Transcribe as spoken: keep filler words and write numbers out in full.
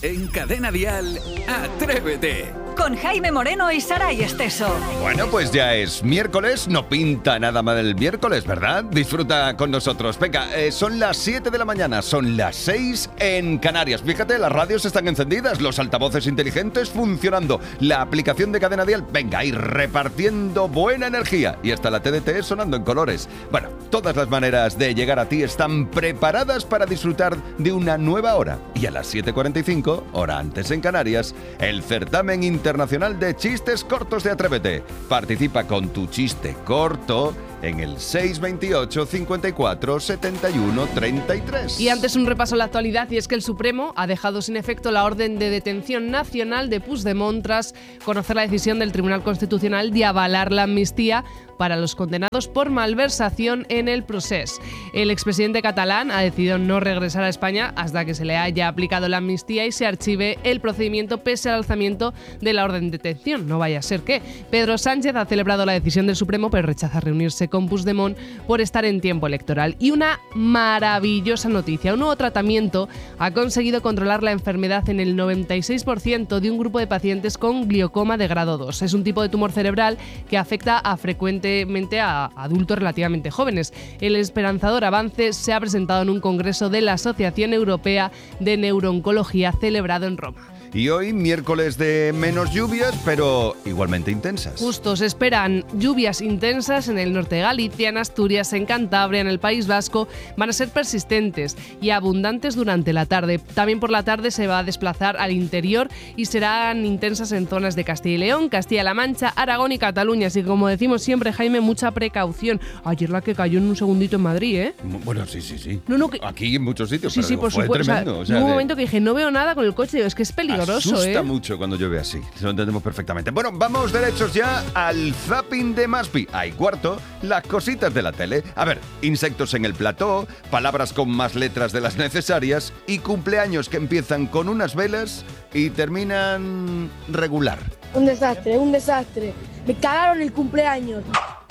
En Cadena Dial, Atrévete. Con Jaime Moreno y Saray Esteso. Bueno, pues ya es miércoles, no pinta nada mal el miércoles, ¿verdad? Disfruta con nosotros. Venga, eh, son las siete de la mañana, son las seis en Canarias. Fíjate, las radios están encendidas, los altavoces inteligentes funcionando, la aplicación de Cadena Dial, venga, y repartiendo buena energía. Y hasta la T D T sonando en colores. Bueno, todas las maneras de llegar a ti están preparadas para disfrutar de una nueva hora. Y a las siete cuarenta y cinco, hora antes en Canarias, el certamen internacional de chistes cortos de Atrévete. Participa con tu chiste corto en el seis veintiocho, cincuenta y cuatro, setenta y uno, treinta y tres. Y antes un repaso a la actualidad, y es que el Supremo ha dejado sin efecto la orden de detención nacional de Puigdemont tras conocer la decisión del Tribunal Constitucional de avalar la amnistía para los condenados por malversación en el procés. El expresidente catalán ha decidido no regresar a España hasta que se le haya aplicado la amnistía y se archive el procedimiento pese al alzamiento de la orden de detención. No vaya a ser que. Pedro Sánchez ha celebrado la decisión del Supremo, pero rechaza reunirse con Puigdemont por estar en tiempo electoral. Y una maravillosa noticia: un nuevo tratamiento ha conseguido controlar la enfermedad en el noventa y seis por ciento de un grupo de pacientes con gliocoma de grado dos. Es un tipo de tumor cerebral que afecta a frecuentemente a adultos relativamente jóvenes. El esperanzador avance se ha presentado en un congreso de la Asociación Europea de Neurooncología celebrado en Roma. Y hoy, miércoles de menos lluvias, pero igualmente intensas. Justo, se esperan lluvias intensas en el norte de Galicia, en Asturias, en Cantabria, en el País Vasco. Van a ser persistentes y abundantes durante la tarde. También por la tarde se va a desplazar al interior y serán intensas en zonas de Castilla y León, Castilla-La Mancha, Aragón y Cataluña. Así que, como decimos siempre, Jaime, mucha precaución. Ayer la que cayó en un segundito en Madrid, ¿eh? Bueno, sí, sí, sí. No, no, que... Aquí en muchos sitios, sí, pero sí, digo, por fue supuesto. tremendo. O sea, o sea, hubo un de... momento que dije, no veo nada con el coche. Digo, es que es peligroso. Asusta ¿eh? mucho cuando llueve así, lo entendemos perfectamente. Bueno, vamos derechos ya al zapping de Maspi. Hay cuarto, las cositas de la tele. A ver, insectos en el plató, palabras con más letras de las necesarias y cumpleaños que empiezan con unas velas y terminan regular. Un desastre, un desastre. Me cagaron el cumpleaños.